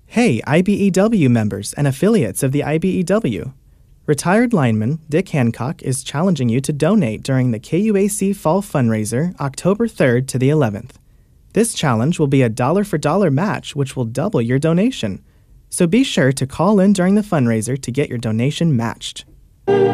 Hey, IBEW members and affiliates of the IBEW. Retired lineman Dick Hancock is challenging you to donate during the KUAC Fall Fundraiser, October 3rd to the 11th. This challenge will be a dollar-for-dollar match, which will double your donation. So be sure to call in during the fundraiser to get your donation matched.